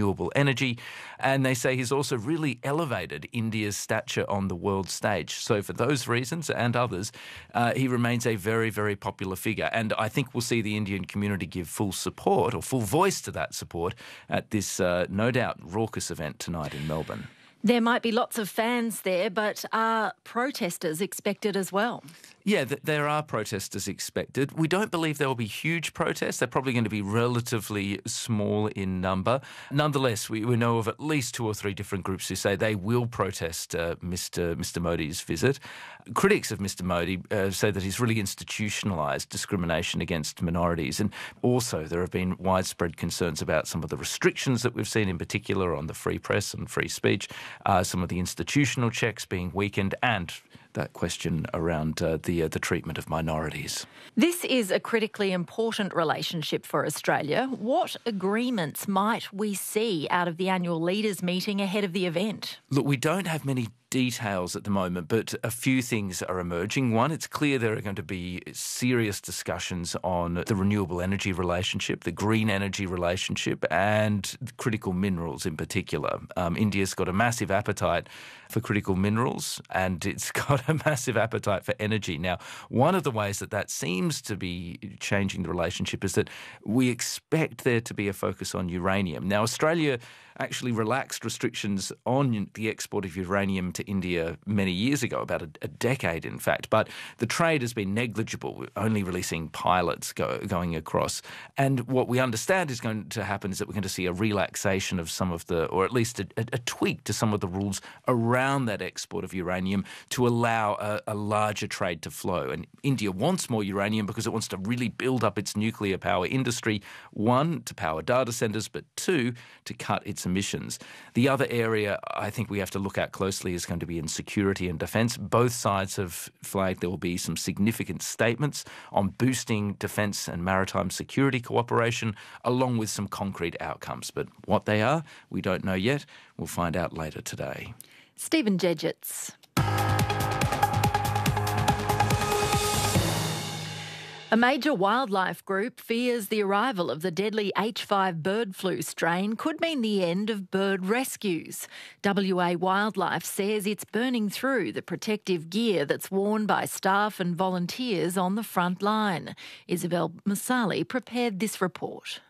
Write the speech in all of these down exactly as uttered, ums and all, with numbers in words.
renewable energy. And they say he's also really elevated India's stature on the world stage. So for those reasons and others, uh, he remains a very, very popular figure. And I think we'll see the Indian community give full support or full voice to that support at this, uh, no doubt, raucous event tonight in Melbourne. There might be lots of fans there, but are protesters expected as well? Yeah, th- there are protesters expected. We don't believe there will be huge protests. They're probably going to be relatively small in number. Nonetheless, we, we know of at least two or three different groups who say they will protest uh, Mister Mister Modi's visit. Critics of Mister Modi uh, say that he's really institutionalised discrimination against minorities. And also there have been widespread concerns about some of the restrictions that we've seen, in particular on the free press and free speech, uh, some of the institutional checks being weakened, and that question around uh, the uh, the treatment of minorities. This is a critically important relationship for Australia. What agreements might we see out of the annual leaders meeting ahead of the event? Look, we don't have many details at the moment, but a few things are emerging. One, it's clear there are going to be serious discussions on the renewable energy relationship, the green energy relationship, and critical minerals in particular. Um, India's got a massive appetite for critical minerals, and it's got a massive appetite for energy. Now, one of the ways that that seems to be changing the relationship is that we expect there to be a focus on uranium. Now, Australia actually relaxed restrictions on the export of uranium to India many years ago, about a, a decade in fact, but the trade has been negligible, only releasing pilots go, going across. And what we understand is going to happen is that we're going to see a relaxation of some of the, or at least a, a, a tweak to some of the rules around that export of uranium to allow a, a larger trade to flow. And India wants more uranium because it wants to really build up its nuclear power industry, one, to power data centres, but two, to cut its emissions. The other area I think we have to look at closely is going to be in security and defence. Both sides have flagged there will be some significant statements on boosting defence and maritime security cooperation, along with some concrete outcomes. But what they are, we don't know yet. We'll find out later today. Stephen Jedgetts. A major wildlife group fears the arrival of the deadly H five bird flu strain could mean the end of bird rescues. W A Wildlife says it's burning through the protective gear that's worn by staff and volunteers on the front line. Isabel Masali prepared this report.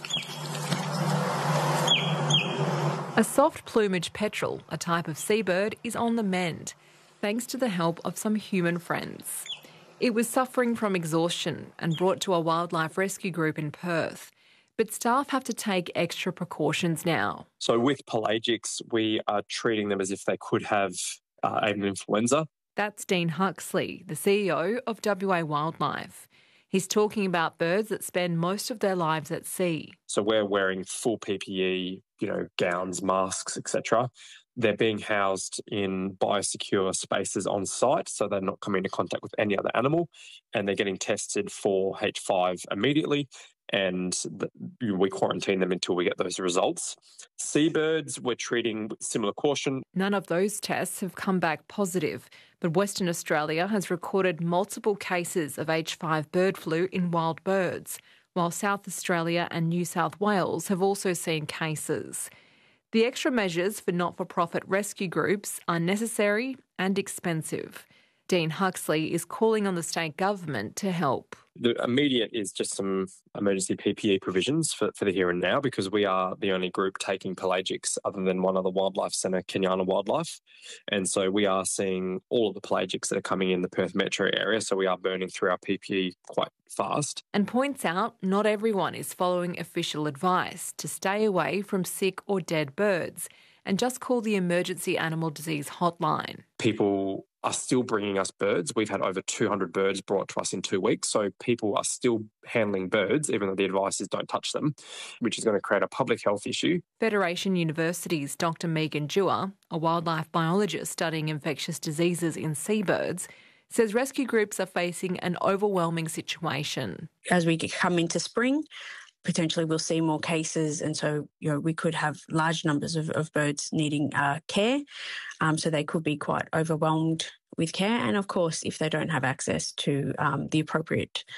A soft plumage petrel, a type of seabird, is on the mend, thanks to the help of some human friends. It was suffering from exhaustion and brought to a wildlife rescue group in Perth. But staff have to take extra precautions now. So with pelagics, we are treating them as if they could have uh, avian influenza. That's Dean Huxley, the C E O of W A Wildlife. He's talking about birds that spend most of their lives at sea. So we're wearing full P P E, you know, gowns, masks, et cetera. They're being housed in biosecure spaces on site, so they're not coming into contact with any other animal, and they're getting tested for H five immediately, and the, we quarantine them until we get those results. Seabirds, we're treating with similar caution. None of those tests have come back positive, but Western Australia has recorded multiple cases of H five bird flu in wild birds, while South Australia and New South Wales have also seen cases. The extra measures for not-for-profit rescue groups are necessary and expensive. Dean Huxley is calling on the state government to help. The immediate is just some emergency P P E provisions for, for the here and now, because we are the only group taking pelagics other than one other wildlife centre, Kenyana Wildlife. And so we are seeing all of the pelagics that are coming in the Perth metro area, so we are burning through our P P E quite fast. And points out not everyone is following official advice to stay away from sick or dead birds and just call the Emergency Animal Disease Hotline. People are still bringing us birds. We've had over two hundred birds brought to us in two weeks. So people are still handling birds, even though the advice is don't touch them, which is going to create a public health issue. Federation University's Doctor Megan Dewar, a wildlife biologist studying infectious diseases in seabirds, says rescue groups are facing an overwhelming situation. As we come into spring, potentially we'll see more cases, and so you know we could have large numbers of, of birds needing uh, care, um, so they could be quite overwhelmed with care. And of course, if they don't have access to um, the appropriate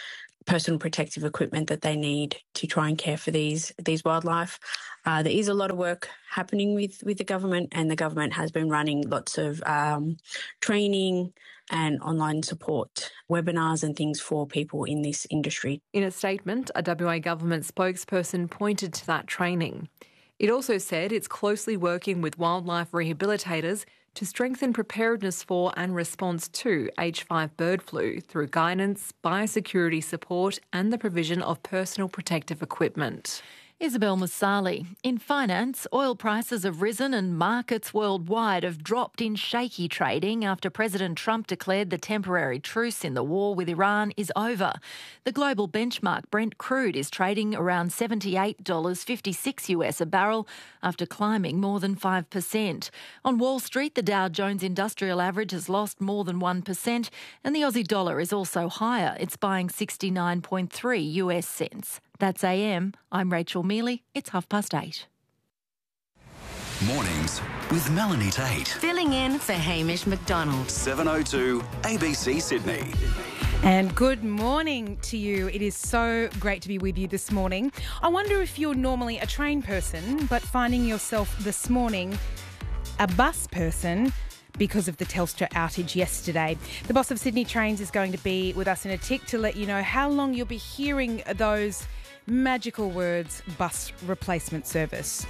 personal protective equipment that they need to try and care for these these wildlife. Uh, there is a lot of work happening with, with the government, and the government has been running lots of um, training and online support webinars and things for people in this industry. In a statement, a W A government spokesperson pointed to that training. It also said it's closely working with wildlife rehabilitators to strengthen preparedness for and response to H five bird flu through guidance, biosecurity support and the provision of personal protective equipment. Isabel Masali. In finance, oil prices have risen and markets worldwide have dropped in shaky trading after President Trump declared the temporary truce in the war with Iran is over. The global benchmark Brent crude is trading around seventy-eight dollars fifty-six US a barrel after climbing more than five percent. On Wall Street, the Dow Jones Industrial Average has lost more than one percent and the Aussie dollar is also higher. It's buying sixty-nine point three US cents. That's A M. I'm Rachel Mealy. It's half past eight. Mornings with Melanie Tate. Filling in for Hamish McDonald. seven oh two A B C Sydney. And good morning to you. It is so great to be with you this morning. I wonder if you're normally a train person, but finding yourself this morning a bus person because of the Telstra outage yesterday. The boss of Sydney Trains is going to be with us in a tick to let you know how long you'll be hearing those magical words, bus replacement service.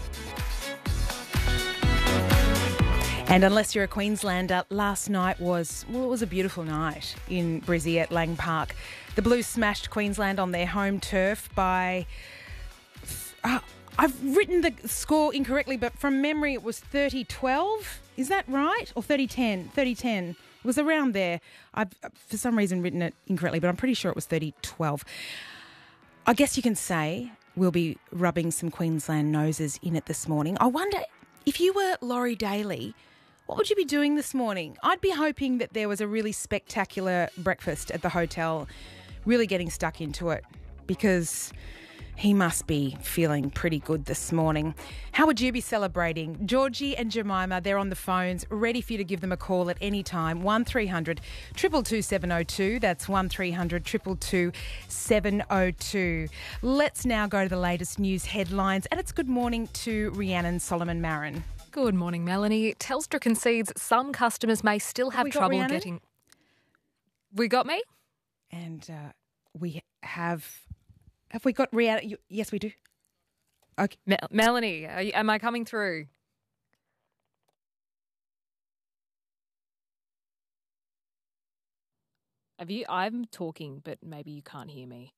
And unless you're a Queenslander, last night was, well, it was a beautiful night in Brizzy at Lang Park. The Blues smashed Queensland on their home turf by... Uh, I've written the score incorrectly, but from memory it was thirty twelve. Is that right? Or thirty ten? thirty ten. It was around there. I've, for some reason, written it incorrectly, but I'm pretty sure it was thirty twelve. I guess you can say we'll be rubbing some Queensland noses in it this morning. I wonder, if you were Laurie Daly, what would you be doing this morning? I'd be hoping that there was a really spectacular breakfast at the hotel, really getting stuck into it, because he must be feeling pretty good this morning. How would you be celebrating? Georgie and Jemima, they're on the phones, ready for you to give them a call at any time. one three hundred two two two seven oh two. That's one three hundred two two two seven oh two. Let's now go to the latest news headlines, and it's good morning to Rhiannon Solomon-Marin. Good morning, Melanie. Telstra concedes some customers may still have trouble Rhiannon? getting... We got me? And uh, we have... Have we got Rhiannon? You, yes, we do. Okay. Mel- Melanie, are you, am I coming through? Have you? I'm talking, but maybe you can't hear me.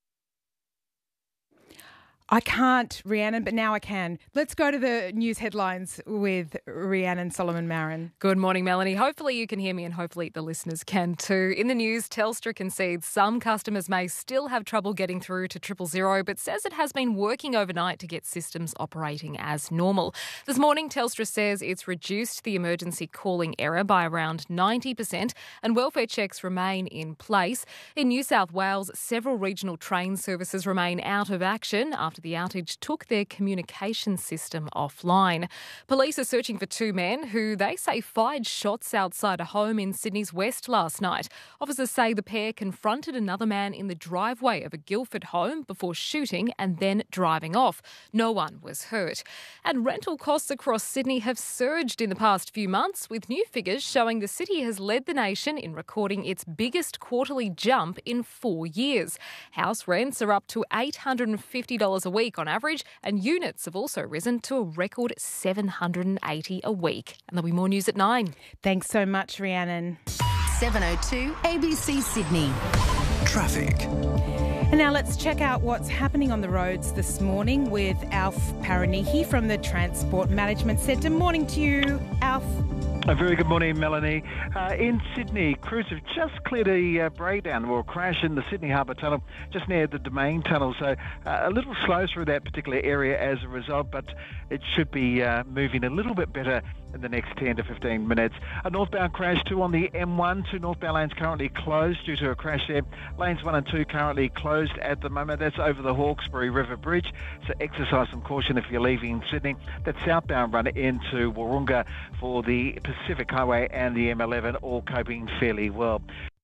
I can't, Rhiannon, but now I can. Let's go to the news headlines with Rhiannon Solomon-Marin. Good morning, Melanie. Hopefully you can hear me and hopefully the listeners can too. In the news, Telstra concedes some customers may still have trouble getting through to triple zero, but says it has been working overnight to get systems operating as normal. This morning, Telstra says it's reduced the emergency calling error by around ninety percent and welfare checks remain in place. In New South Wales, several regional train services remain out of action after the outage took their communication system offline. Police are searching for two men who they say fired shots outside a home in Sydney's West last night. Officers say the pair confronted another man in the driveway of a Guildford home before shooting and then driving off. No one was hurt. And rental costs across Sydney have surged in the past few months, with new figures showing the city has led the nation in recording its biggest quarterly jump in four years. House rents are up to eight hundred fifty dollars a week on average, and units have also risen to a record seven hundred eighty a week. And there'll be more news at nine. Thanks so much, Rhiannon. seven oh two A B C Sydney. Traffic. And now let's check out what's happening on the roads this morning with Alf Paranihi from the Transport Management Centre. Morning to you, Alf. A very good morning, Melanie. Uh, in Sydney, crews have just cleared a uh, breakdown or crash in the Sydney Harbour Tunnel, just near the Domain Tunnel. So uh, a little slow through that particular area as a result, but it should be uh, moving a little bit better in the next ten to fifteen minutes. A northbound crash too on the M one. Two northbound lanes currently closed due to a crash there. Lanes one and two currently closed at the moment. That's over the Hawkesbury River Bridge. So exercise some caution if you're leaving Sydney. That southbound run into Wahroonga for the Pacific Highway and the M eleven, all coping fairly well.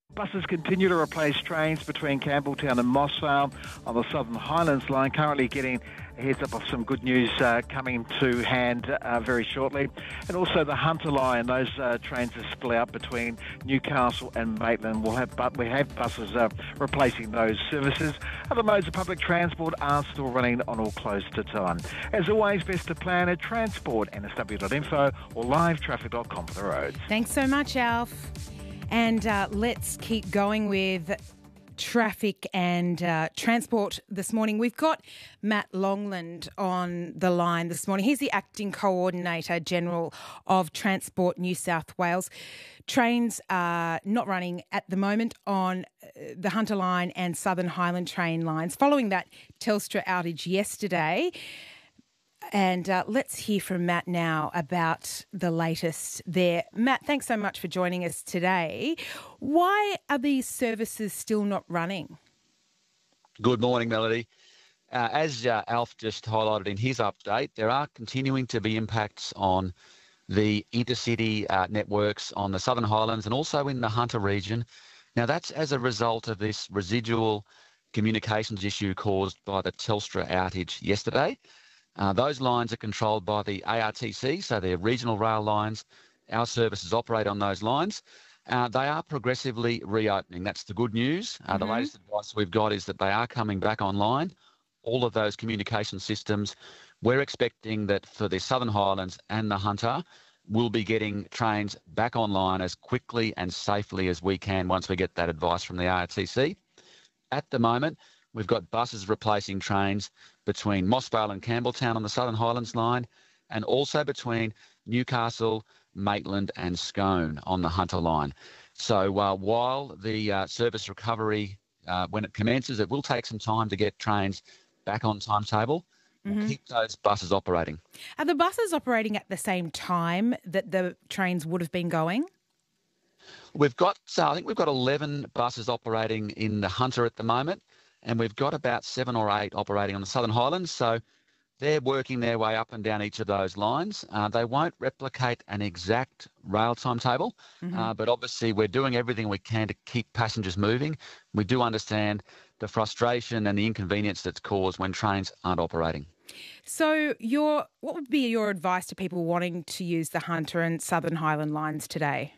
Buses continue to replace trains between Campbelltown and Mossvale on the Southern Highlands line, currently getting a heads up of some good news uh, coming to hand uh, very shortly. And also the Hunter line, those uh, trains are split up between Newcastle and Maitland. We'll have, but we have buses uh, replacing those services. Other modes of public transport are still running on or close to time. As always, best to plan at transport n s w dot info or live traffic dot com for the roads. Thanks so much, Alf. And uh, let's keep going with traffic and uh, transport this morning. We've got Matt Longland on the line this morning. He's the Acting Coordinator General of Transport New South Wales. Trains are not running at the moment on the Hunter line and Southern Highland train lines following that Telstra outage yesterday. And uh, let's hear from Matt now about the latest there. Matt, thanks so much for joining us today. Why are these services still not running? Good morning, Melody. Uh, as uh, Alf just highlighted in his update, there are continuing to be impacts on the intercity uh, networks on the Southern Highlands and also in the Hunter region. Now, that's as a result of this residual communications issue caused by the Telstra outage yesterday. Uh, those lines are controlled by the A R T C, so they're regional rail lines. Our services operate on those lines. Uh, they are progressively reopening. That's the good news. Uh, mm-hmm. The latest advice we've got is that they are coming back online. All of those communication systems, we're expecting that for the Southern Highlands and the Hunter, we'll be getting trains back online as quickly and safely as we can once we get that advice from the A R T C. At the moment, we've got buses replacing trains between Mossvale and Campbelltown on the Southern Highlands line and also between Newcastle, Maitland and Scone on the Hunter line. So uh, while the uh, service recovery, uh, when it commences, it will take some time to get trains back on timetable. We'll mm-hmm. keep those buses operating. Are the buses operating at the same time that the trains would have been going? We've got, so I think we've got eleven buses operating in the Hunter at the moment. And we've got about seven or eight operating on the Southern Highlands. So they're working their way up and down each of those lines. Uh, they won't replicate an exact rail timetable, mm-hmm. uh, but obviously we're doing everything we can to keep passengers moving. We do understand the frustration and the inconvenience that's caused when trains aren't operating. So your what would be your advice to people wanting to use the Hunter and Southern Highland lines today?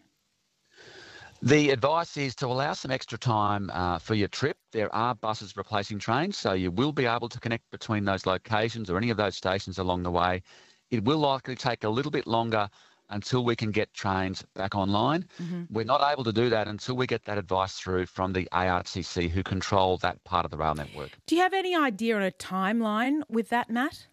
The advice is to allow some extra time uh, for your trip. There are buses replacing trains, so you will be able to connect between those locations or any of those stations along the way. It will likely take a little bit longer until we can get trains back online. Mm-hmm. We're not able to do that until we get that advice through from the A R T C, who control that part of the rail network. Do you have any idea on a timeline with that, Matt?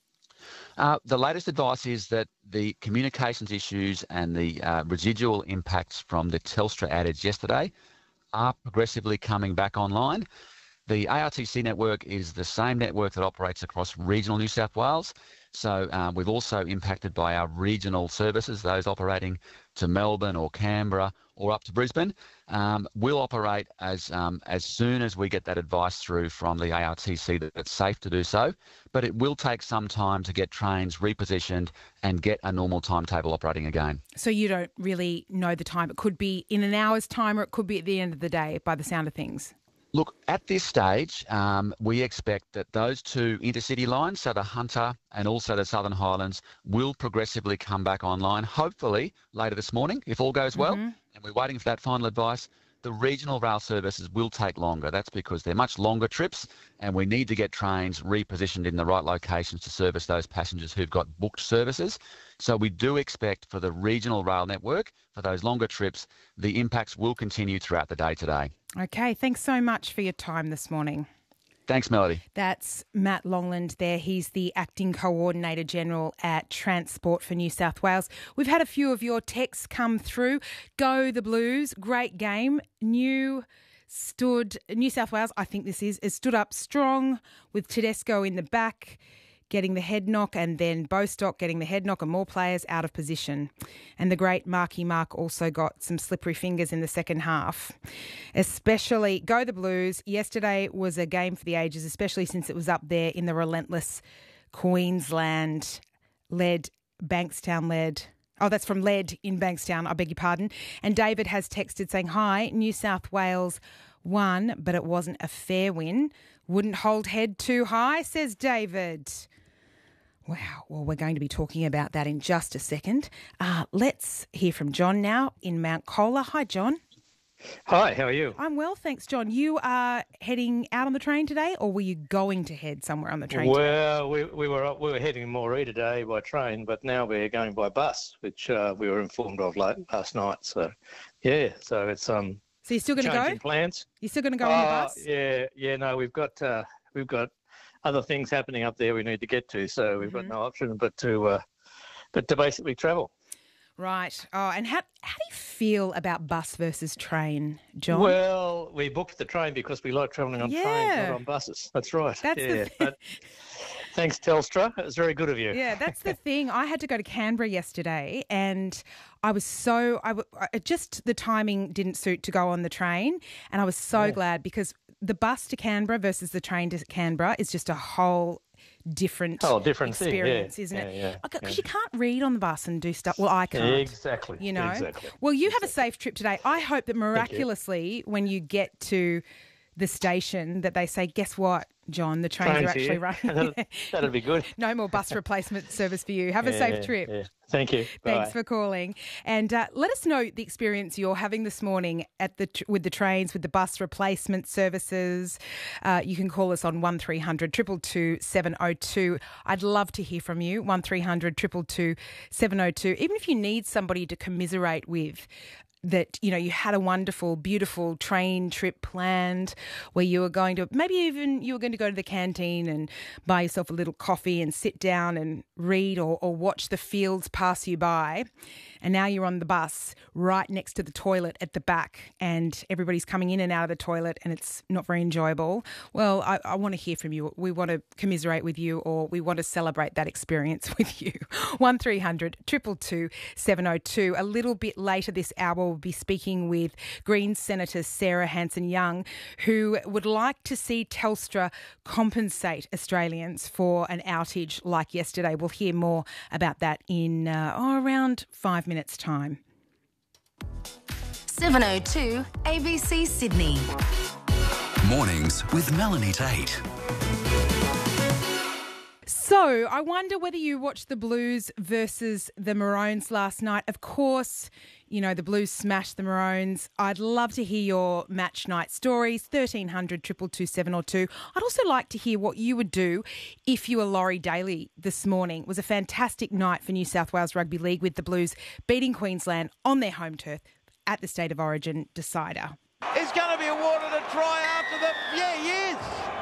Uh, the latest advice is that the communications issues and the uh, residual impacts from the Telstra outage yesterday are progressively coming back online. The A R T C network is the same network that operates across regional New South Wales. So um, we've also impacted by our regional services, those operating to Melbourne or Canberra or up to Brisbane. Um, we'll operate as um, as soon as we get that advice through from the A R T C that it's safe to do so. But it will take some time to get trains repositioned and get a normal timetable operating again. So you don't really know the time. It could be in an hour's time or it could be at the end of the day by the sound of things. Look, at this stage, um, we expect that those two intercity lines, so the Hunter and also the Southern Highlands, will progressively come back online, hopefully later this morning, if all goes well. Mm-hmm. And we're waiting for that final advice. The regional rail services will take longer. That's because they're much longer trips and we need to get trains repositioned in the right locations to service those passengers who've got booked services. So we do expect for the regional rail network, for those longer trips, the impacts will continue throughout the day today. Okay, thanks so much for your time this morning. Thanks, Melody. That's Matt Longland there. He's the Acting Coordinator General at Transport for New South Wales. We've had a few of your texts come through. Go the Blues, great game. New stood, New South Wales, I think this is, is stood up strong with Tedesco in the back, getting the head knock, and then Bostock getting the head knock and more players out of position. And the great Marky Mark also got some slippery fingers in the second half. Especially, go the Blues. Yesterday was a game for the ages, especially since it was up there in the relentless Queensland-led, Bankstown-led Oh, that's from Lead in Bankstown, I beg your pardon. And David has texted saying, hi, New South Wales won, but it wasn't a fair win. Wouldn't hold head too high, says David. Wow. Well, we're going to be talking about that in just a second. Uh, let's hear from John now in Mount Colah. Hi, John. Hi, how are you? I'm well, thanks, John. You are heading out on the train today, or were you going to head somewhere on the train well, today? we, we were we were heading Moree today by train, but now we're going by bus, which uh, we were informed of late last night. So, yeah, so it's um. So you're still going to go? Changing plans. You're still going to go uh, on the bus? Yeah, yeah. No, we've got uh, we've got other things happening up there we need to get to, so we've mm-hmm. got no option but to uh, but to basically travel. Right. Oh, and how how do you feel about bus versus train, John? Well, we booked the train because we like travelling on yeah. trains, not on buses. That's right. That's yeah. the But thanks, Telstra. It was very good of you. Yeah, that's the thing. I had to go to Canberra yesterday, and I was so I, I just the timing didn't suit to go on the train, and I was so yeah. glad because the bus to Canberra versus the train to Canberra is just a whole different, oh, different experience, thing, yeah. isn't yeah, it? Because yeah, yeah. you can't read on the bus and do stuff. Well, I can't. Exactly. You know. Exactly. Well, you exactly. have a safe trip today. I hope that miraculously, you. when you get to the station, that they say, "Guess what, John? The trains, trains are actually here. running." that'll, that'll be good. No more bus replacement service for you. Have a yeah, safe trip. Yeah. Thank you. Thanks Bye. for calling. And uh, let us know the experience you're having this morning at the with the trains, with the bus replacement services. Uh, you can call us on one three hundred two two two seven oh two. I'd love to hear from you, one three hundred two two two seven oh two. Even if you need somebody to commiserate with, that, you know, you had a wonderful, beautiful train trip planned where you were going to, maybe even you were going to go to the canteen and buy yourself a little coffee and sit down and read or, or watch the fields pass you by. And now you're on the bus right next to the toilet at the back and everybody's coming in and out of the toilet and it's not very enjoyable. Well, I, I want to hear from you. We want to commiserate with you, or we want to celebrate that experience with you. one three hundred two two two seven oh two. A little bit later this hour, we'll be speaking with Greens Senator Sarah Hanson-Young, who would like to see Telstra compensate Australians for an outage like yesterday. We'll hear more about that in uh, oh, around five minutes' time. seven oh two A B C Sydney. Mornings with Melanie Tate. So, I wonder whether you watched the Blues versus the Maroons last night. Of course, you know, the Blues smashed the Maroons. I'd love to hear your match night stories, thirteen hundred two two two seven oh two. I'd also like to hear what you would do if you were Laurie Daly this morning. It was a fantastic night for New South Wales Rugby League with the Blues beating Queensland on their home turf at the State of Origin decider. Is going to be awarded a try after the... Yeah, he is!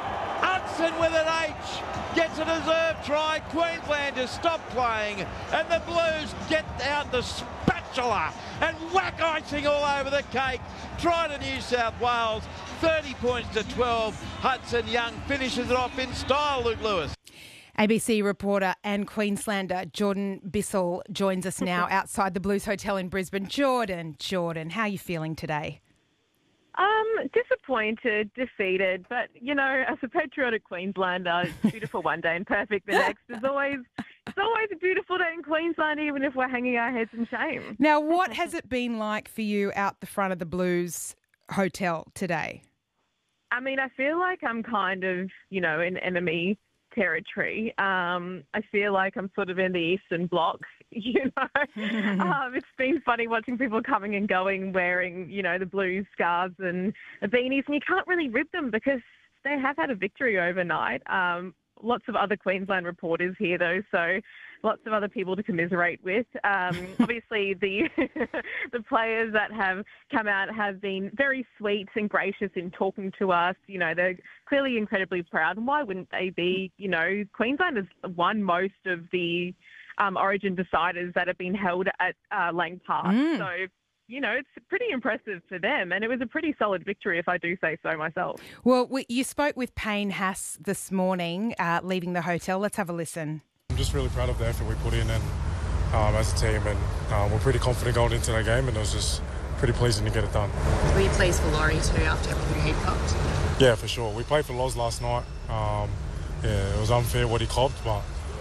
Hudson with an H gets a deserved try. Queenslanders stop playing and the Blues get out the spatula and whack icing all over the cake. Try to New South Wales, thirty points to twelve. Hudson Young finishes it off in style, Luke Lewis. A B C reporter and Queenslander Jordan Bissell joins us now outside the Blues Hotel in Brisbane. Jordan, Jordan, how are you feeling today? Um, disappointed, defeated, but, you know, as a patriotic Queenslander, it's beautiful one day and perfect the next. It's always, it's always a beautiful day in Queensland, even if we're hanging our heads in shame. Now, what has it been like for you out the front of the Blues Hotel today? I mean, I feel like I'm kind of, you know, in enemy territory. Um, I feel like I'm sort of in the Eastern Bloc, you know. um, it's been funny watching people coming and going wearing, you know, the Blues scarves and the beanies, and you can't really rip them because they have had a victory overnight. Um, lots of other Queensland reporters here, though, so lots of other people to commiserate with. Um, obviously, the the players that have come out have been very sweet and gracious in talking to us. You know, they're clearly incredibly proud, and why wouldn't they be? You know, Queensland has won most of the um, Origin deciders that have been held at uh, Lang Park. Mm. So, you know, it's pretty impressive for them, and it was a pretty solid victory, if I do say so myself. Well, we, you spoke with Payne Haas this morning, uh, leaving the hotel. Let's have a listen. I'm just really proud of the effort we put in and um, as a team, and uh, we're pretty confident going into that game, and it was just pretty pleasing to get it done. Were you pleased for Laurie too after everything he copped? Yeah, for sure. We played for Loz last night. Um, yeah, it was unfair what he copped, but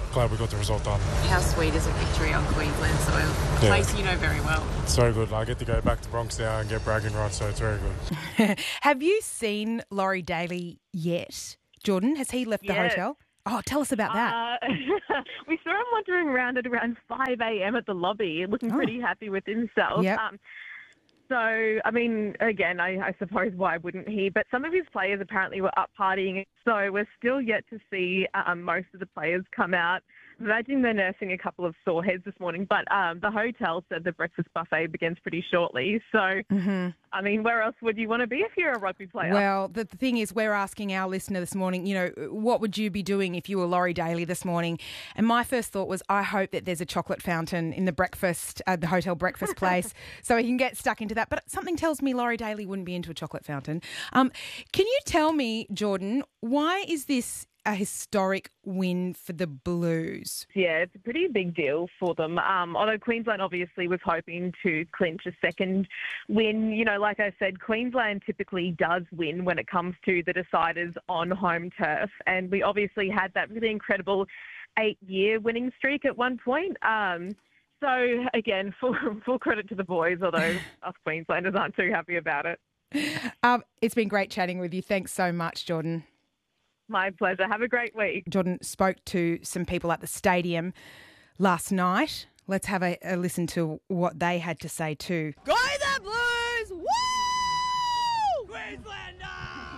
glad we got the result done. How sweet is a victory on Queensland soil? A Yeah. place you know very well. It's very good. I get to go back to Bronx now and get bragging rights, so it's very good. Have you seen Laurie Daly yet? Jordan, has he left the Yes. hotel? Oh, tell us about that. Uh, we saw him wandering around at around five a.m. at the lobby, looking Oh. pretty happy with himself. Yep. Um, so, I mean, again, I, I suppose why wouldn't he? But some of his players apparently were up partying, so we're still yet to see um, most of the players come out. I'm imagining they're nursing a couple of sore heads this morning, but um, the hotel said the breakfast buffet begins pretty shortly. So, Mm-hmm. I mean, where else would you want to be if you're a rugby player? Well, the, the thing is, we're asking our listener this morning, you know, what would you be doing if you were Laurie Daly this morning? And my first thought was, I hope that there's a chocolate fountain in the breakfast, uh, the hotel breakfast place, so he can get stuck into that. But something tells me Laurie Daly wouldn't be into a chocolate fountain. Um, can you tell me, Jordan, why is this a historic win for the Blues? Yeah, it's a pretty big deal for them. Um, although Queensland obviously was hoping to clinch a second win. You know, like I said, Queensland typically does win when it comes to the deciders on home turf. And we obviously had that really incredible eight-year winning streak at one point. Um, so, again, full, full credit to the boys, although us Queenslanders aren't too happy about it. Um, it's been great chatting with you. Thanks so much, Jordan. My pleasure. Have a great week. Jordan spoke to some people at the stadium last night. Let's have a, a listen to what they had to say too. Go the Blues! Woo! Queenslander!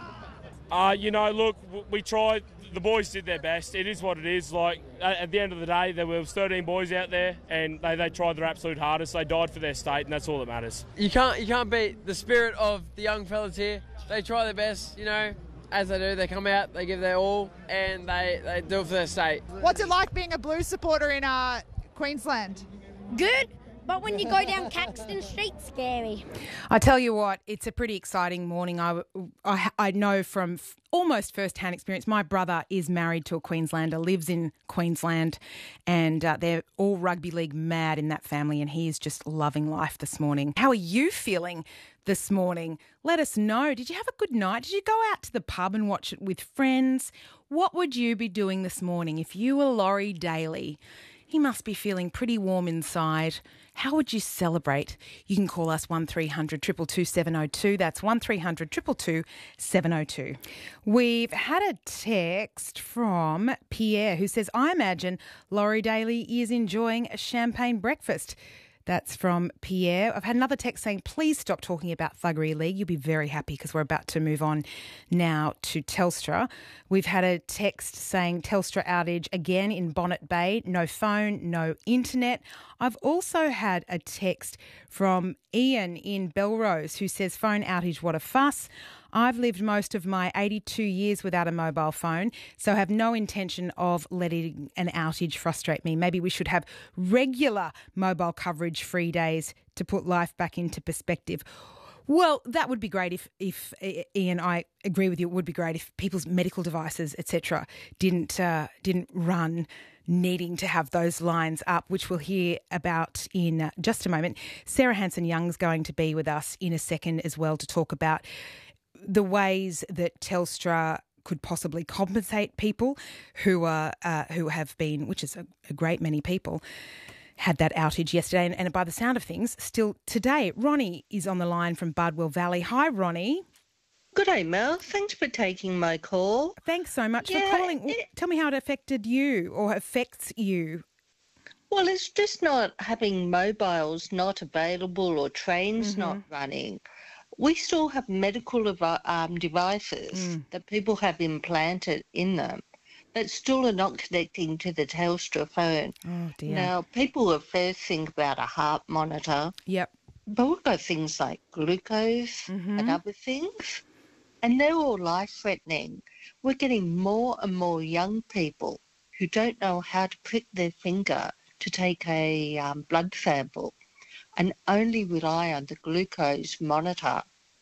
Uh, you know, look, w- we tried. The boys did their best. It is what it is. Like, at, at the end of the day, there was thirteen boys out there, and they, they tried their absolute hardest. They died for their state, and that's all that matters. You can't you can't beat the spirit of the young fellas here. They try their best, you know, as they do. They come out, they give their all, and they, they do it for their state. What's it like being a Blues supporter in uh, Queensland? Good, but when you go down Caxton Street, scary. I tell you what, it's a pretty exciting morning. I, I, I know from f- almost first-hand experience, my brother is married to a Queenslander, lives in Queensland, and uh, they're all rugby league mad in that family, and he is just loving life this morning. How are you feeling this morning? Let us know. Did you have a good night? Did you go out to the pub and watch it with friends? What would you be doing this morning if you were Laurie Daly? He must be feeling pretty warm inside. How would you celebrate? You can call us one three hundred two two two seven oh two. That's one three hundred two two two seven oh two. We've had a text from Pierre who says, I imagine Laurie Daly is enjoying a champagne breakfast. That's from Pierre. I've had another text saying, please stop talking about Thuggery League. You'll be very happy because we're about to move on now to Telstra. We've had a text saying Telstra outage again in Bonnet Bay. No phone, no internet. I've also had a text from Ian in Belrose who says, phone outage, what a fuss. I've lived most of my eighty-two years without a mobile phone, so have no intention of letting an outage frustrate me. Maybe we should have regular mobile coverage free days to put life back into perspective. Well, that would be great if, if Ian, I agree with you, it would be great if people's medical devices, et cetera, didn't uh, didn't run needing to have those lines up, which we'll hear about in uh, just a moment. Sarah Hanson-Young's going to be with us in a second as well to talk about the ways that Telstra could possibly compensate people who are uh, who have been, which is a, a great many people, had that outage yesterday, and, and by the sound of things, still today. Ronnie is on the line from Bardwell Valley. Hi, Ronnie. Good day, Mel. Thanks for taking my call. Thanks so much Yeah, for calling. it- Tell me how it affected you or affects you. Well, it's just not having mobiles not available or trains Mm-hmm. not running. We still have medical devi- um, devices Mm. that people have implanted in them that still are not connecting to the Telstra phone. Oh, dear. Now, people will first think about a heart monitor, Yep. but we've got things like glucose Mm-hmm. and other things, and they're all life-threatening. We're getting more and more young people who don't know how to prick their finger to take a um, blood sample and only rely on the glucose monitor.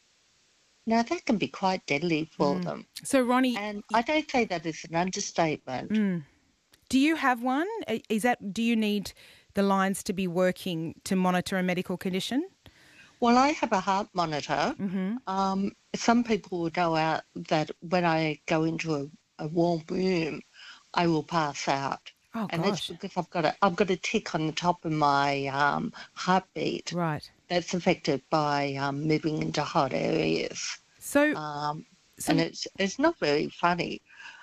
Now, that can be quite deadly for Mm. them. So, Ronnie, And I don't say that as an understatement. Mm. Do you have one? Uh, Is that? Do you need the lines to be working to monitor a medical condition? Well, I have a heart monitor. Mm-hmm. Um, some people will know out that when I go into a, a warm room, I will pass out. Oh, and gosh. that's because I've got a I've got a tick on the top of my um, heartbeat. Right. That's affected by um, moving into hot areas. So, um, so and it's it's not very funny.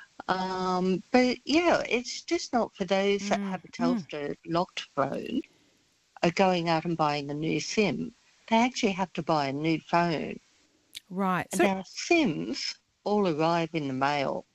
Um, but yeah, it's just not for those Mm, that have a Telstra locked phone are going out and buying a new SIM. They actually have to buy a new phone. Right. And So, our SIMs all arrive in the mail.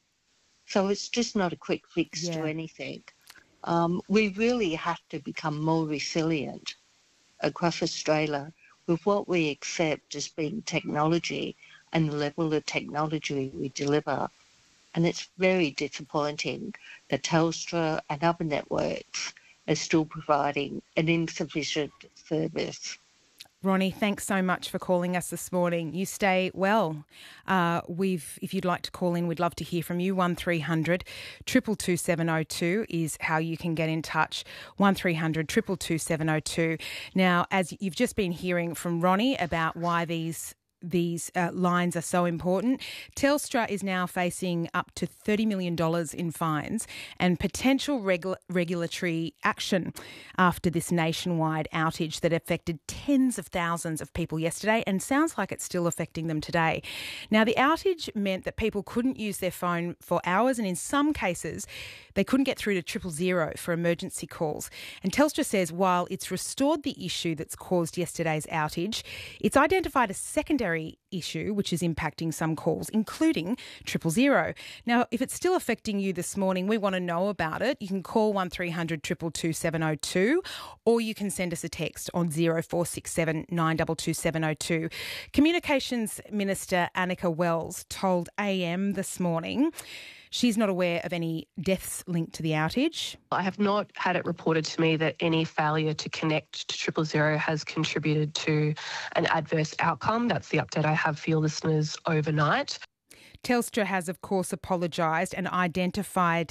So it's just not a quick fix Yeah. to anything. Um, we really have to become more resilient across Australia with what we accept as being technology and the level of technology we deliver. And it's very disappointing that Telstra and other networks are still providing an insufficient service. Ronnie, thanks so much for calling us this morning. You stay well. Uh, we've, if you'd like to call in, we'd love to hear from you. one three hundred two two two seven oh two is how you can get in touch. one three hundred two two two seven oh two. Now, as you've just been hearing from Ronnie about why these these uh, lines are so important, Telstra is now facing up to thirty million dollars in fines and potential regu- regulatory action after this nationwide outage that affected tens of thousands of people yesterday and sounds like it's still affecting them today. Now, the outage meant that people couldn't use their phone for hours, and in some cases they couldn't get through to triple zero for emergency calls. And Telstra says while it's restored the issue that's caused yesterday's outage, it's identified a secondary issue which is impacting some calls, including triple zero. Now, if it's still affecting you this morning, we want to know about it. You can call one three hundred two two two seven oh two or you can send us a text on zero four six seven nine two two seven oh two. Communications Minister Annika Wells told A M this morning she's not aware of any deaths linked to the outage. I have not had it reported to me that any failure to connect to triple zero has contributed to an adverse outcome. That's the update I have for your listeners overnight. Telstra has, of course, apologised and identified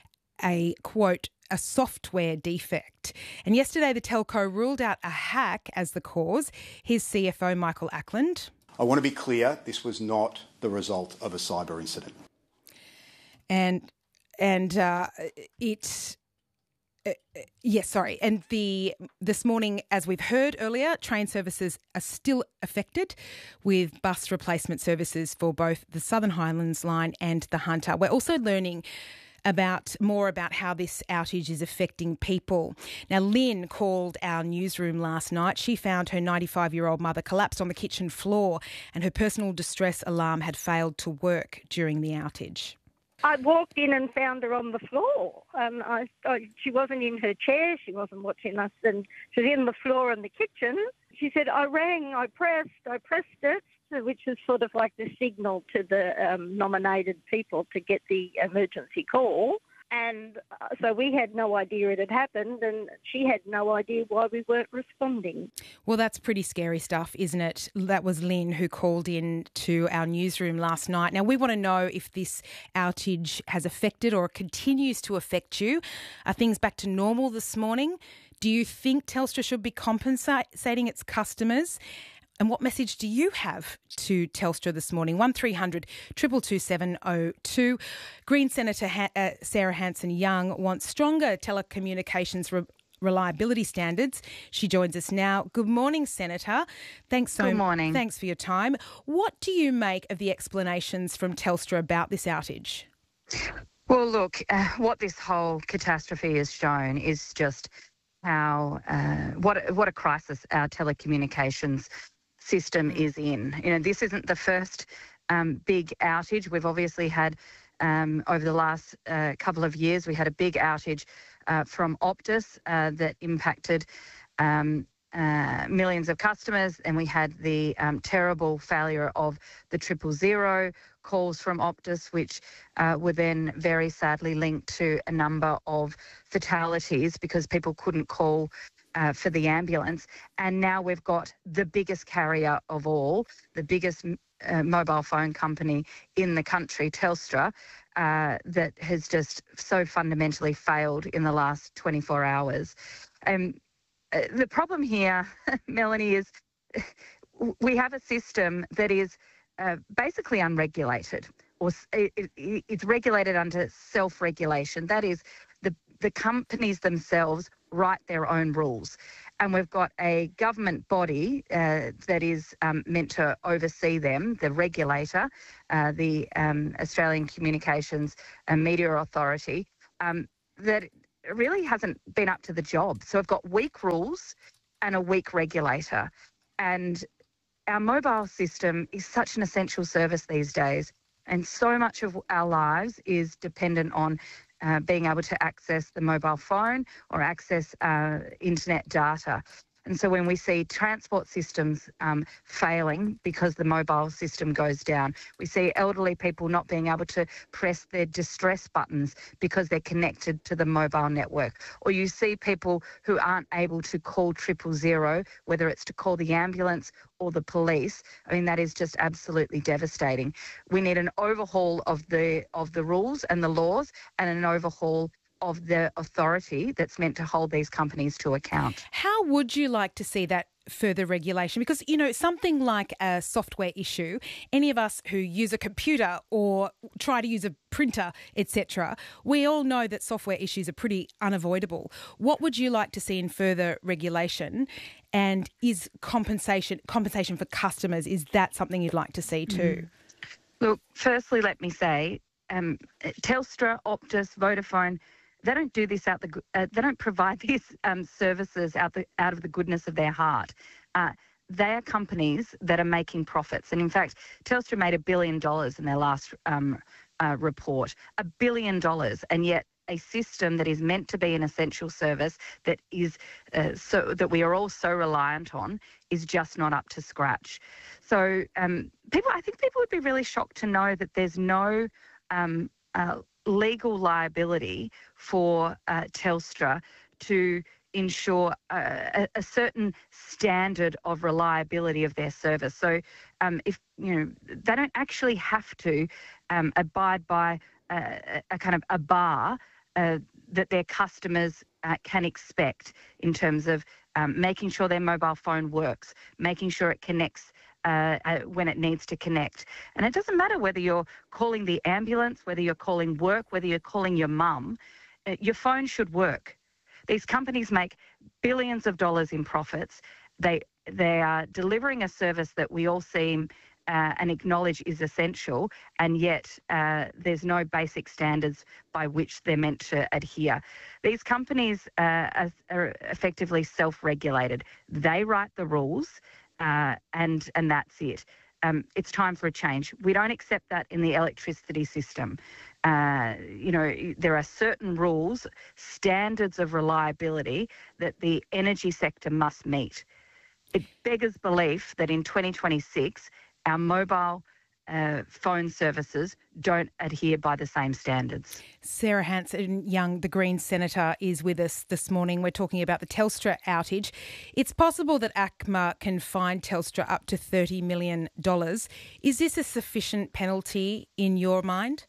a, quote, a software defect. And yesterday the telco ruled out a hack as the cause. Here's C F O Michael Ackland. I want to be clear, this was not the result of a cyber incident. And and uh, it, uh, yes, sorry. And the this morning, as we've heard earlier, train services are still affected with bus replacement services for both the Southern Highlands line and the Hunter. We're also learning about more about how this outage is affecting people. Now, Lynn called our newsroom last night. She found her ninety-five-year-old mother collapsed on the kitchen floor and her personal distress alarm had failed to work during the outage. I walked in and found her on the floor. Um, I, I, she wasn't in her chair. She wasn't watching us. And she was in the floor in the kitchen. She said, I rang, I pressed, I pressed it, which is sort of like the signal to the um, nominated people to get the emergency call. And uh, so we had no idea it had happened, and she had no idea why we weren't responding. Well, that's pretty scary stuff, isn't it? That was Lynn who called in to our newsroom last night. Now, we want to know if this outage has affected or continues to affect you. Are things back to normal this morning? Do you think Telstra should be compensating its customers? And what message do you have to Telstra this morning? one three hundred two two two seven oh two. Green Senator ha- uh, Sarah Hanson-Young wants stronger telecommunications re- reliability standards. She joins us now. Good morning, Senator. Thanks so Good morning. Thanks for your time. What do you make of the explanations from Telstra about this outage? Well, look, uh, what this whole catastrophe has shown is just how uh, what what a crisis our telecommunications system is in. You know, this isn't the first um, big outage. We've obviously had, um, over the last uh, couple of years, we had a big outage uh, from Optus uh, that impacted um, uh, millions of customers, and we had the um, terrible failure of the triple zero calls from Optus, which uh, were then very sadly linked to a number of fatalities because people couldn't call Uh, for the ambulance. And now we've got the biggest carrier of all, the biggest uh, mobile phone company in the country, Telstra, uh, that has just so fundamentally failed in the last twenty-four hours. Um, uh, the problem here, Melanie, is we have a system that is uh, basically unregulated, or it, it, it's regulated under self-regulation. That is, the the companies themselves write their own rules. And we've got a government body uh, that is um, meant to oversee them, the regulator, uh, the um, Australian Communications and Media Authority, um, that really hasn't been up to the job. So we've got weak rules and a weak regulator. And our mobile system is such an essential service these days. And so much of our lives is dependent on uh, being able to access the mobile phone or access uh, internet data. And so when we see transport systems um, failing because the mobile system goes down, we see elderly people not being able to press their distress buttons because they're connected to the mobile network, or you see people who aren't able to call triple zero, whether it's to call the ambulance or the police. I mean, that is just absolutely devastating. We need an overhaul of the of the rules and the laws, and an overhaul of the authority that's meant to hold these companies to account. How would you like to see that further regulation? Because, you know, something like a software issue, any of us who use a computer or try to use a printer, et cetera, we all know that software issues are pretty unavoidable. What would you like to see in further regulation? And is compensation compensation for customers, is that something you'd like to see too? Mm. Look, firstly, let me say, um, Telstra, Optus, Vodafone, they don't do this out the. Uh, they don't provide these um, services out the out of the goodness of their heart. Uh, they are companies that are making profits, and in fact, Telstra made a billion dollars in their last um, uh, report. A billion dollars, and yet a system that is meant to be an essential service that is uh, so that we are all so reliant on is just not up to scratch. So um, people, I think people would be really shocked to know that there's no um, uh, legal liability for uh, Telstra to ensure a, a certain standard of reliability of their service. So um, if, you know, they don't actually have to um, abide by a, a kind of a bar uh, that their customers uh, can expect in terms of um, making sure their mobile phone works, making sure it connects Uh, uh, when it needs to connect. And it doesn't matter whether you're calling the ambulance, whether you're calling work, whether you're calling your mum, uh, your phone should work. These companies make billions of dollars in profits. They they are delivering a service that we all seem uh, and acknowledge is essential, and yet uh, there's no basic standards by which they're meant to adhere. These companies uh, are, are effectively self-regulated. They write the rules. Uh, and and that's it. Um, it's time for a change. We don't accept that in the electricity system. Uh, you know, there are certain rules, standards of reliability that the energy sector must meet. It beggars belief that in twenty twenty-six, our mobile uh, phone services don't adhere by the same standards. Sarah Hanson-Young, the Greens Senator, is with us this morning. We're talking about the Telstra outage. It's possible that A C M A can fine Telstra up to thirty million dollars. Is this a sufficient penalty in your mind?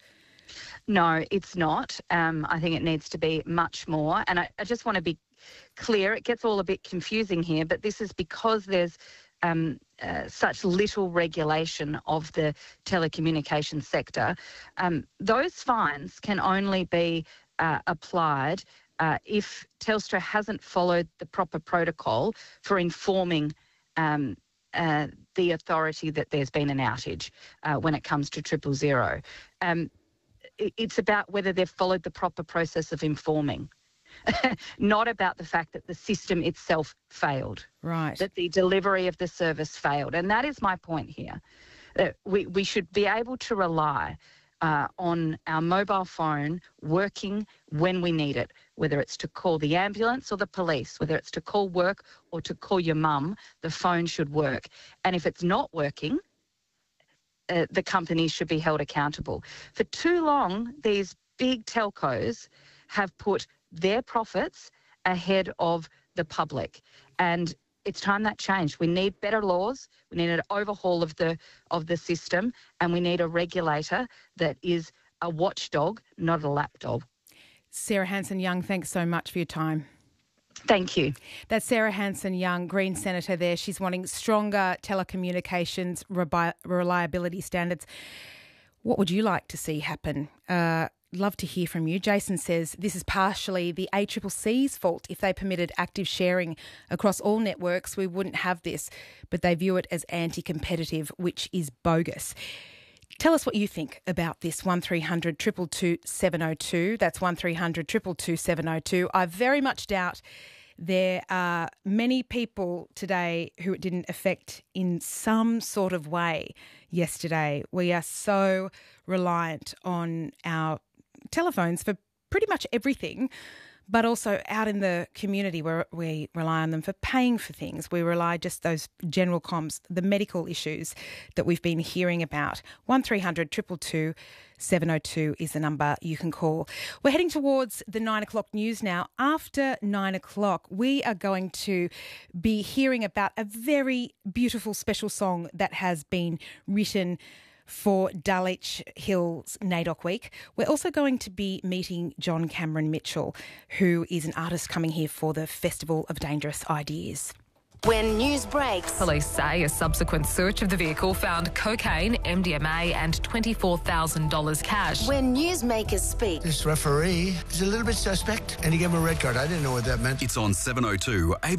No, it's not. Um, I think it needs to be much more. And I, I just want to be clear, it gets all a bit confusing here, but this is because there's Um, uh, such little regulation of the telecommunications sector. Um, those fines can only be uh, applied uh, if Telstra hasn't followed the proper protocol for informing um, uh, the authority that there's been an outage uh, when it comes to triple zero. Um, it's about whether they've followed the proper process of informing. Not about the fact that the system itself failed. Right. That the delivery of the service failed. And that is my point here. That we, we should be able to rely uh, on our mobile phone working when we need it, whether it's to call the ambulance or the police, whether it's to call work or to call your mum, the phone should work. And if it's not working, uh, the companies should be held accountable. For too long, these big telcos have put their profits ahead of the public. And it's time that changed. We need better laws. We need an overhaul of the of the system, and we need a regulator that is a watchdog, not a lapdog. Sarah Hanson-Young, thanks so much for your time. Thank you. That's Sarah Hanson-Young, Green Senator there. She's wanting stronger telecommunications rebi- reliability standards. What would you like to see happen? Uh, love to hear from you. Jason says this is partially the A C C C's fault. If they permitted active sharing across all networks, we wouldn't have this. But they view it as anti-competitive, which is bogus. Tell us what you think about this. one three hundred two two two seven oh two. That's one three hundred two two two seven oh two. I very much doubt there are many people today who it didn't affect in some sort of way yesterday. We are so reliant on our telephones for pretty much everything, but also out in the community where we rely on them for paying for things. We rely just those general comms, the medical issues that we've been hearing about. one three hundred two two two seven oh two is the number you can call. We're heading towards the nine o'clock news now. After nine o'clock, we are going to be hearing about a very beautiful special song that has been written for Dulwich Hills NAIDOC Week. We're also going to be meeting John Cameron Mitchell, who is an artist coming here for the Festival of Dangerous Ideas. When news breaks, Police say a subsequent search of the vehicle found cocaine, M D M A and twenty-four thousand dollars cash. when newsmakers speak, This referee is a little bit suspect, and he gave him a red card. I didn't know what that meant. It's on seven oh two. A-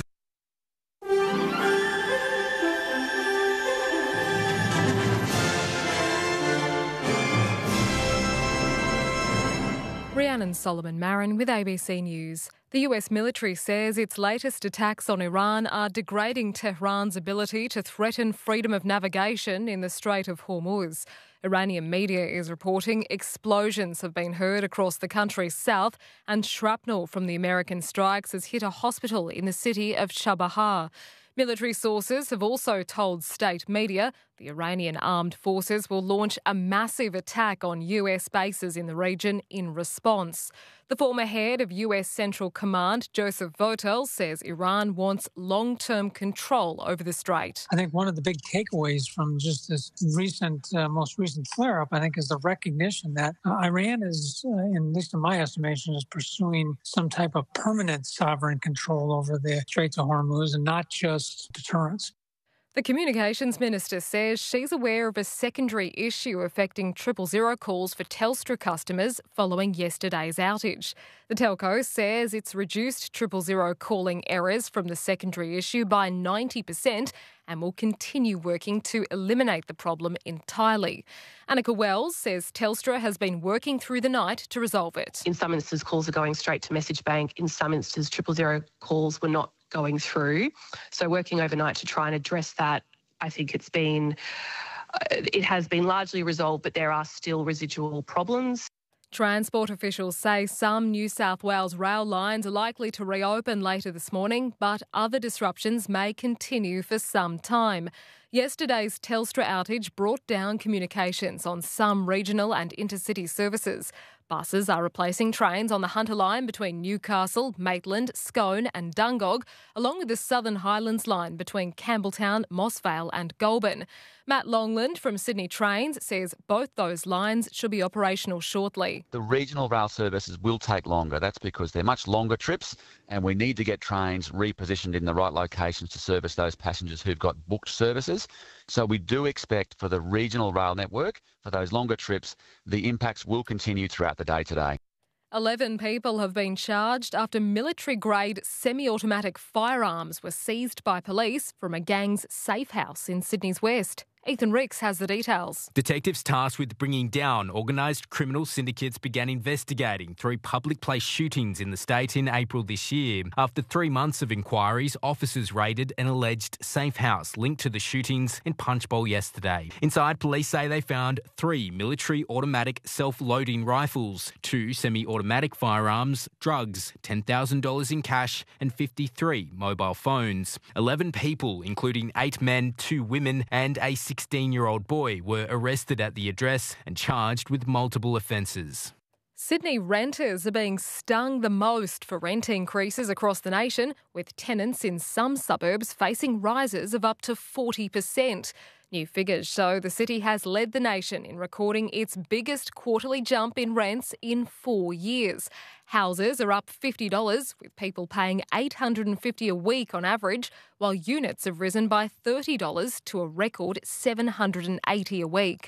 Rhiannon Solomon Marin with A B C News. The U S military says its latest attacks on Iran are degrading Tehran's ability to threaten freedom of navigation in the Strait of Hormuz. Iranian media is reporting explosions have been heard across the country's south and shrapnel from the American strikes has hit a hospital in the city of Chabahar. Military sources have also told state media the Iranian armed forces will launch a massive attack on U S bases in the region in response. The former head of U S Central Command, Joseph Votel, says Iran wants long-term control over the strait. I think one of the big takeaways from just this recent, uh, most recent flare-up, I think, is the recognition that uh, Iran is, uh, in, at least in my estimation, is pursuing some type of permanent sovereign control over the Straits of Hormuz and not just deterrence. The Communications Minister says she's aware of a secondary issue affecting triple zero calls for Telstra customers following yesterday's outage. The telco says it's reduced triple zero calling errors from the secondary issue by ninety percent and will continue working to eliminate the problem entirely. Annika Wells says Telstra has been working through the night to resolve it. In some instances, calls are going straight to message bank. In some instances, triple zero calls were not going through. So working overnight to try and address that, I think it's been, uh, it has been largely resolved, but there are still residual problems. Transport officials say some New South Wales rail lines are likely to reopen later this morning, but other disruptions may continue for some time. Yesterday's Telstra outage brought down communications on some regional and intercity services. Buses are replacing trains on the Hunter Line between Newcastle, Maitland, Scone and Dungog, along with the Southern Highlands Line between Campbelltown, Mossvale and Goulburn. Matt Longland from Sydney Trains says both those lines should be operational shortly. The regional rail services will take longer. That's because they're much longer trips and we need to get trains repositioned in the right locations to service those passengers who've got booked services. So we do expect for the regional rail network, for those longer trips, the impacts will continue throughout the day today. Eleven people have been charged after military-grade semi-automatic firearms were seized by police from a gang's safe house in Sydney's West. Ethan Ricks has the details. Detectives tasked with bringing down organised criminal syndicates began investigating three public place shootings in the state in April this year. After three months of inquiries, officers raided an alleged safe house linked to the shootings in Punchbowl yesterday. Inside, police say they found three military automatic self-loading rifles, two semi-automatic firearms, drugs, ten thousand dollars in cash and fifty-three mobile phones. Eleven people, including eight men, two women and a sixteen-year-old boy, were arrested at the address and charged with multiple offences. Sydney renters are being stung the most for rent increases across the nation, with tenants in some suburbs facing rises of up to forty percent. New figures show the city has led the nation in recording its biggest quarterly jump in rents in four years. Houses are up fifty dollars, with people paying eight hundred fifty dollars a week on average, while units have risen by thirty dollars to a record seven hundred eighty dollars a week.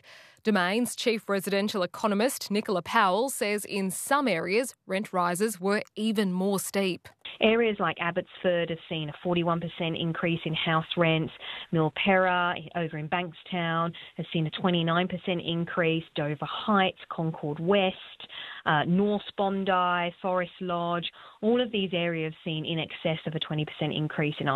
Domain's chief residential economist Nicola Powell says in some areas rent rises were even more steep. Areas like Abbotsford have seen a forty-one percent increase in house rents. Milperra over in Bankstown has seen a twenty-nine percent increase. Dover Heights, Concord West, uh, North Bondi, Forest Lodge, all of these areas have seen in excess of a twenty percent increase in